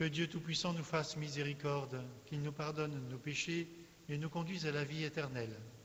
Que Dieu Tout-Puissant nous fasse miséricorde, qu'il nous pardonne nos péchés et nous conduise à la vie éternelle.